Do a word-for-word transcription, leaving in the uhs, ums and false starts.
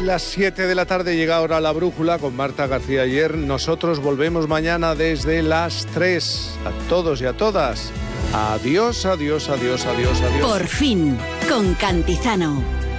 las siete de la tarde llega ahora la brújula con Marta García Ayer. Nosotros volvemos mañana desde las tres. A todos y a todas. Adiós, adiós, adiós, adiós, adiós. Por fin, con Cantizano.